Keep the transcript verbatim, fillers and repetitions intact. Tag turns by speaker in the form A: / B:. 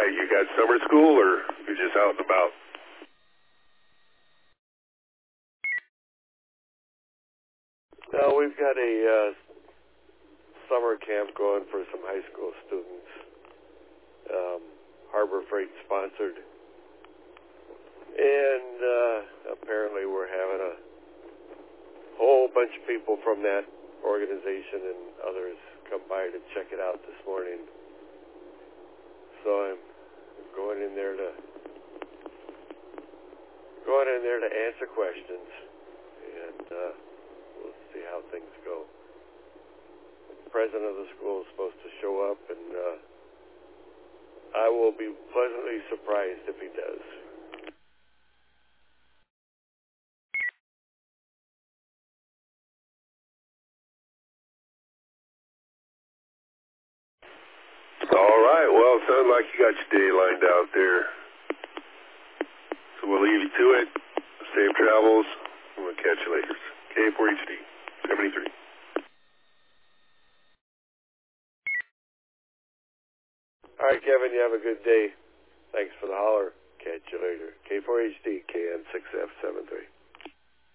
A: right. You got summer school, or you're just out and about?
B: No, we've got a uh, summer camp going for some high school students. Um, Harbor Freight sponsored. And uh, apparently we're having a whole bunch of people from that organization and others come by to check it out this morning. So I'm going in there to going in there to answer questions, and uh, we'll see how things go. The president of the school is supposed to show up, and uh, I will be pleasantly surprised if he does.
A: All right. Well, it sounds like you got your day lined out there. So we'll leave you to it. Safe travels. We'll catch you later. K four H D, seventy-three.
B: All right, Kevin, you have a good day. Thanks for the holler. Catch you later. K four H D, K N six F seven three.